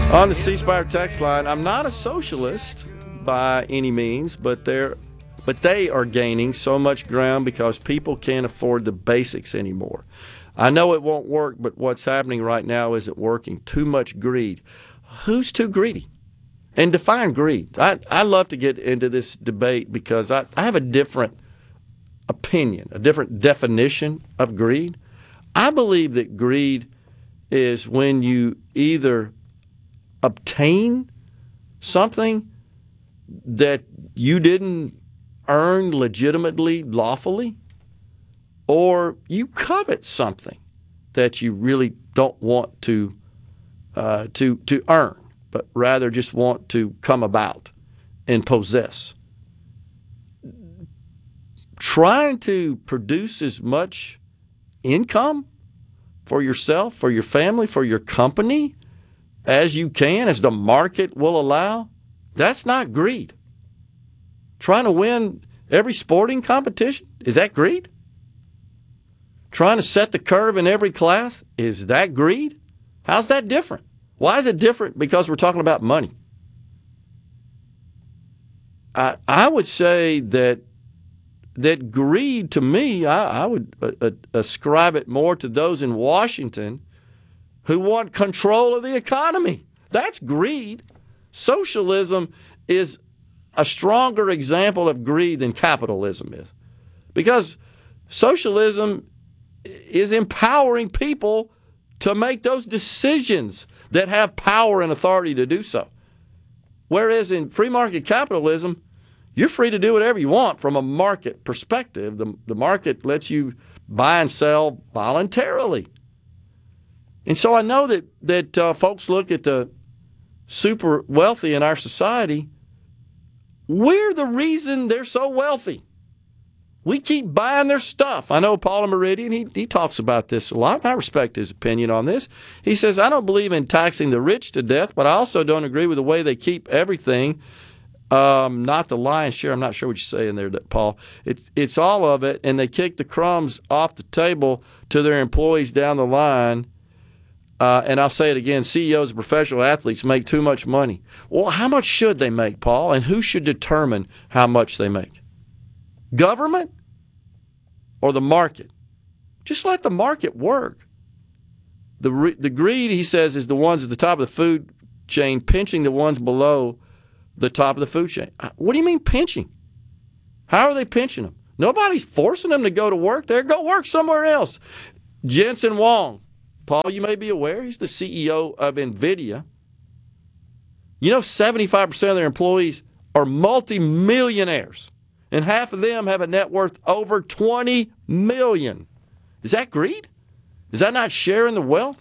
On the C Spire text line, I'm not a socialist by any means, but they are gaining so much ground because people can't afford the basics anymore. I know it won't work, but what's happening right now isn't working. Too much greed. Who's too greedy? And define greed. I love to get into this debate because I have a different opinion, a different definition of greed. I believe that greed is when you either obtain something that you didn't earn legitimately, lawfully, or you covet something that you really don't want to earn, but rather just want to come about and possess. Trying to produce as much income for yourself, for your family, for your company as you can, as the market will allow, that's not greed. Trying to win every sporting competition, is that greed? Trying to set the curve in every class, is that greed? How's that different? Why is it different? Because we're talking about money. I would say that greed, to me, I would ascribe it more to those in Washington who want control of the economy. That's greed. Socialism is a stronger example of greed than capitalism is, because socialism is empowering people to make those decisions that have power and authority to do so. Whereas in free market capitalism, you're free to do whatever you want from a market perspective. The market lets you buy and sell voluntarily. And so I know that folks look at the super wealthy in our society. We're the reason they're so wealthy. We keep buying their stuff. I know Paul Meridian, he talks about this a lot, and I respect his opinion on this. He says, I don't believe in taxing the rich to death, but I also don't agree with the way they keep everything, not the lion's share. I'm not sure what you're saying there, Paul. It's all of it, and they kick the crumbs off the table to their employees down the line. And I'll say it again, CEOs of professional athletes make too much money. Well, how much should they make, Paul? And who should determine how much they make? Government or the market? Just let the market work. The greed, he says, is the ones at the top of the food chain pinching the ones below the top of the food chain. What do you mean pinching? How are they pinching them? Nobody's forcing them to go to work there. Go work somewhere else. Jensen Huang, Paul, you may be aware, he's the CEO of NVIDIA. You know, 75% of their employees are multimillionaires, and half of them have a net worth over $20 million. Is that greed? Is that not sharing the wealth?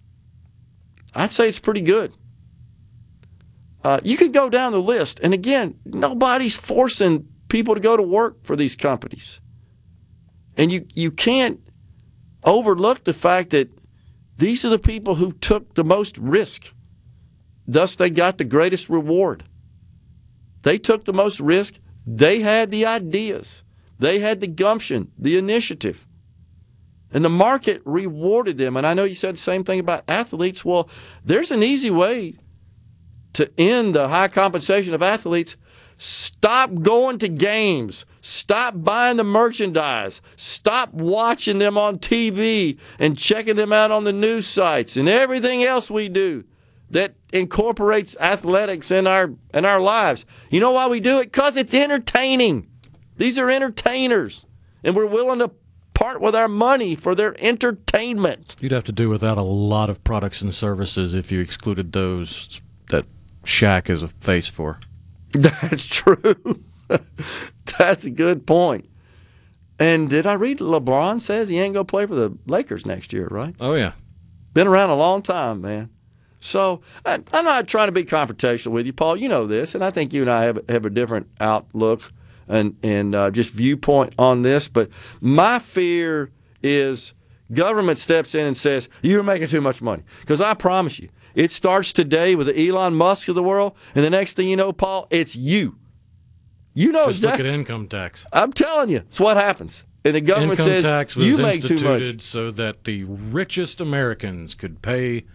I'd say it's pretty good. You could go down the list, and again, nobody's forcing people to go to work for these companies. And you can't overlook the fact that these are the people who took the most risk. Thus, they got the greatest reward. They took the most risk. They had the ideas. They had the gumption, the initiative. And the market rewarded them. And I know you said the same thing about athletes. Well, there's an easy way to end the high compensation of athletes. Stop going to games. Stop buying the merchandise. Stop watching them on TV and checking them out on the news sites and everything else we do that incorporates athletics in our lives. You know why we do it? Because it's entertaining. These are entertainers, and we're willing to part with our money for their entertainment. You'd have to do without a lot of products and services if you excluded those that Shaq is a face for. That's true. That's a good point. And did I read LeBron says he ain't going to play for the Lakers next year, right? Oh, yeah. Been around a long time, man. So I'm not trying to be confrontational with you, Paul. You know this, and I think you and I have a different outlook and just viewpoint on this. But my fear is government steps in and says, you're making too much money. Because I promise you, it starts today with the Elon Musk of the world, and the next thing you know, Paul, it's you. You know just exactly. Look at income tax. I'm telling you, it's what happens. And the government income says, tax was you make too much. instituted so that the richest Americans could pay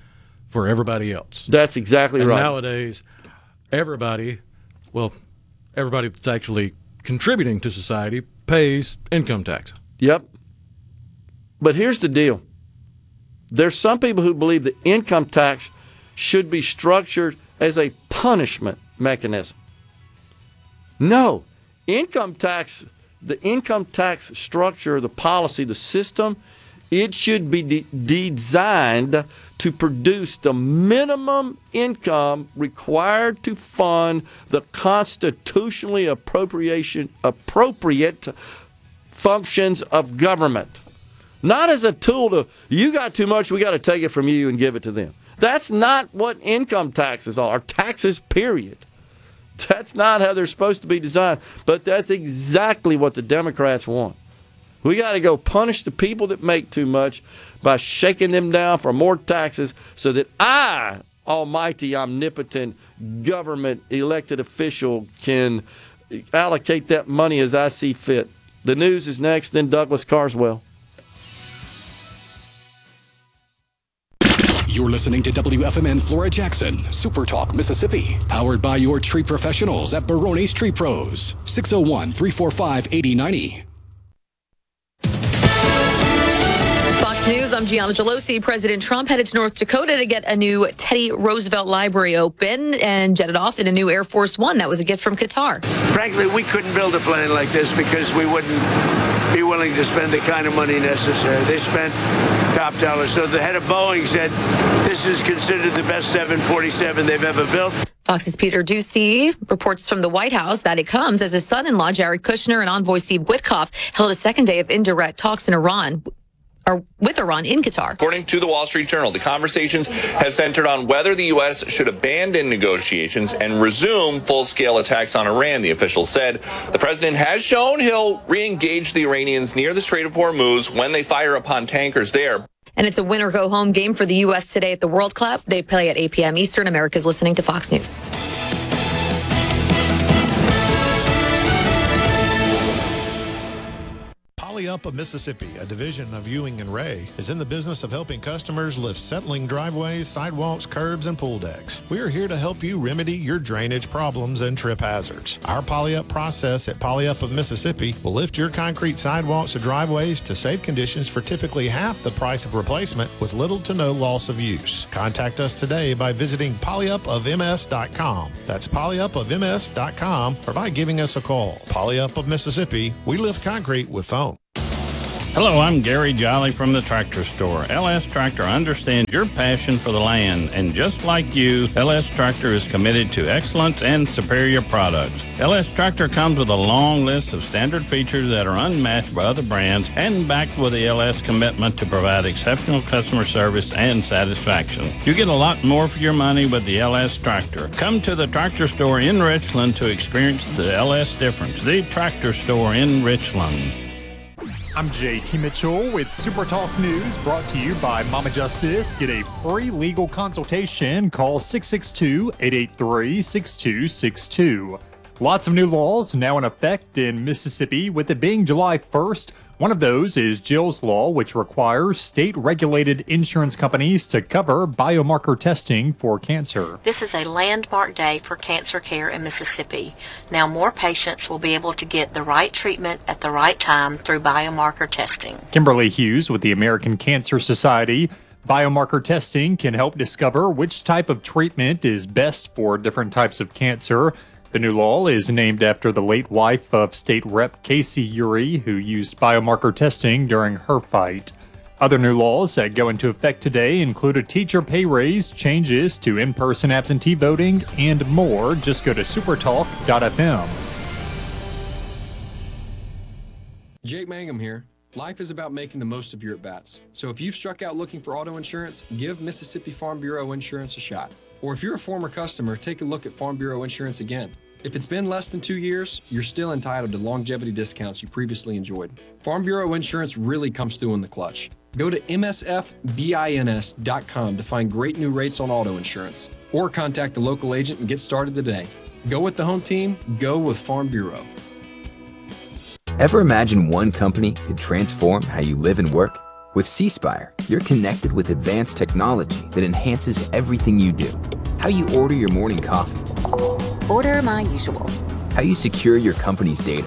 for everybody else. That's exactly and right. Nowadays, everybody that's actually contributing to society pays income tax. Yep. But here's the deal. There's some people who believe that income tax should be structured as a punishment mechanism. No. The income tax structure, the policy, the system, it should be designed to produce the minimum income required to fund the constitutionally appropriate functions of government. Not as a tool to, you got too much, we got to take it from you and give it to them. That's not what income taxes are, or taxes, period. That's not how they're supposed to be designed. But that's exactly what the Democrats want. We got to go punish the people that make too much by shaking them down for more taxes so that I, almighty, omnipotent government elected official, can allocate that money as I see fit. The news is next, then Douglas Carswell. You're listening to WFMN Flora Jackson, Super Talk, Mississippi. Powered by your tree professionals at Barone's Tree Pros. 601-345-8090. Fox News, I'm Gianna Gelosi. President Trump headed to North Dakota to get a new Teddy Roosevelt Library open and jetted off in a new Air Force One. That was a gift from Qatar. Frankly, we couldn't build a plane like this because we wouldn't be willing to spend the kind of money necessary. They spent top dollar. So the head of Boeing said this is considered the best 747 they've ever built. Fox's Peter Ducey reports from the White House that it comes as his son-in-law, Jared Kushner, and envoy Steve Witkoff held a second day of indirect talks with Iran in Qatar. According to the Wall Street Journal, the conversations have centered on whether the U.S. should abandon negotiations and resume full-scale attacks on Iran, the official said. The president has shown he'll re-engage the Iranians near the Strait of Hormuz when they fire upon tankers there. And it's a win-or-go-home game for the U.S. today at the World Cup. They play at 8 p.m. Eastern. America's listening to Fox News. Poly-Up of Mississippi, a division of Ewing and Ray, is in the business of helping customers lift settling driveways, sidewalks, curbs, and pool decks. We are here to help you remedy your drainage problems and trip hazards. Our Poly-Up process at Poly-Up of Mississippi will lift your concrete sidewalks or driveways to safe conditions for typically half the price of replacement with little to no loss of use. Contact us today by visiting polyupofms.com. That's polyupofms.com, or by giving us a call. Poly-Up of Mississippi, we lift concrete with foam. Hello, I'm Gary Jolly from the Tractor Store. LS Tractor understands your passion for the land, and just like you, LS Tractor is committed to excellence and superior products. LS Tractor comes with a long list of standard features that are unmatched by other brands and backed with the LS commitment to provide exceptional customer service and satisfaction. You get a lot more for your money with the LS Tractor. Come to the Tractor Store in Richland to experience the LS difference. The Tractor Store in Richland. I'm JT Mitchell with Super Talk News, brought to you by Mama Justice. Get a free legal consultation. Call 662-883-6262. Lots of new laws now in effect in Mississippi, with it being July 1st. One of those is Jill's Law, which requires state-regulated insurance companies to cover biomarker testing for cancer. This is a landmark day for cancer care in Mississippi. Now more patients will be able to get the right treatment at the right time through biomarker testing. Kimberly Hughes with the American Cancer Society. Biomarker testing can help discover which type of treatment is best for different types of cancer. The new law is named after the late wife of State Rep. Casey Urey, who used biomarker testing during her fight. Other new laws that go into effect today include a teacher pay raise, changes to in-person absentee voting, and more. Just go to supertalk.fm. Jake Mangum here. Life is about making the most of your at-bats. So if you've struck out looking for auto insurance, give Mississippi Farm Bureau Insurance a shot. Or if you're a former customer, take a look at Farm Bureau Insurance again. If it's been less than 2 years, you're still entitled to longevity discounts you previously enjoyed. Farm Bureau Insurance really comes through in the clutch. Go to msfbins.com to find great new rates on auto insurance. Or contact the local agent and get started today. Go with the home team, go with Farm Bureau. Ever imagine one company could transform how you live and work? With C-Spire, you're connected with advanced technology that enhances everything you do. How you order your morning coffee. Order my usual. How you secure your company's data.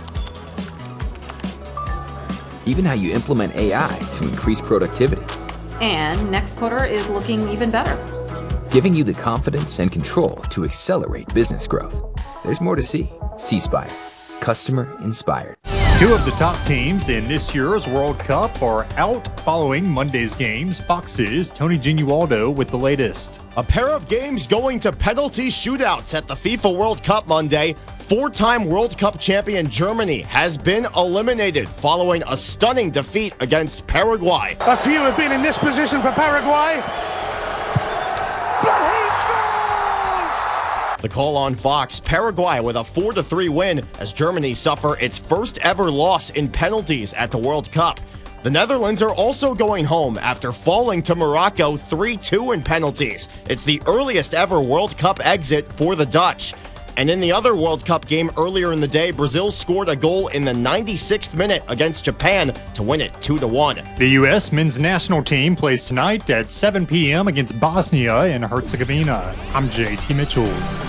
Even how you implement AI to increase productivity. And next quarter is looking even better. Giving you the confidence and control to accelerate business growth. There's more to see. C-Spire. Customer inspired. Two of the top teams in this year's World Cup are out following Monday's games. Fox's Tony Genualdo with the latest. A pair of games going to penalty shootouts at the FIFA World Cup Monday. Four-time World Cup champion Germany has been eliminated following a stunning defeat against Paraguay. A few have been in this position for Paraguay. But he scores! The call on Fox, Paraguay with a 4-3 win as Germany suffer its first ever loss in penalties at the World Cup. The Netherlands are also going home after falling to Morocco 3-2 in penalties. It's the earliest ever World Cup exit for the Dutch. And in the other World Cup game earlier in the day, Brazil scored a goal in the 96th minute against Japan to win it 2-1. The U.S. men's national team plays tonight at 7 p.m. against Bosnia and Herzegovina. I'm JT Mitchell.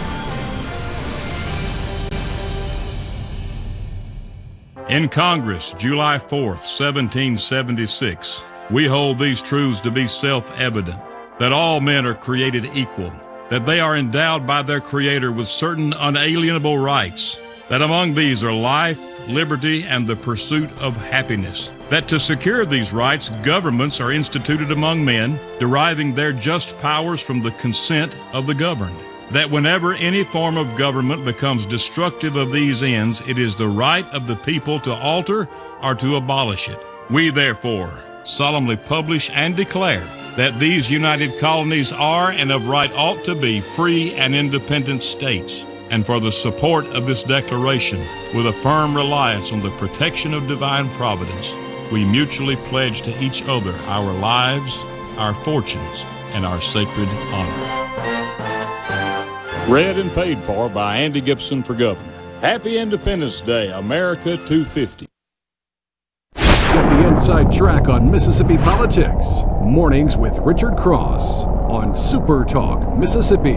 In Congress, July 4th, 1776, we hold these truths to be self-evident, that all men are created equal, that they are endowed by their Creator with certain unalienable rights, that among these are life, liberty, and the pursuit of happiness, that to secure these rights, governments are instituted among men, deriving their just powers from the consent of the governed, that whenever any form of government becomes destructive of these ends, it is the right of the people to alter or to abolish it. We therefore solemnly publish and declare that these united colonies are and of right ought to be free and independent states. And for the support of this declaration, with a firm reliance on the protection of divine providence, we mutually pledge to each other our lives, our fortunes, and our sacred honor. Read and paid for by Andy Gibson for Governor. Happy Independence Day, America 250. Get the inside track on Mississippi politics. Mornings with Richard Cross on Super Talk Mississippi.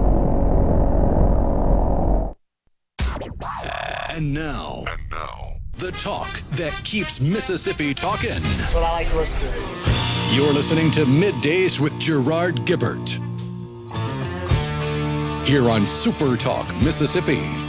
And now, the talk that keeps Mississippi talking. That's what I like to listen to. You're listening to Middays with Gerard Gibbert here on Super Talk Mississippi.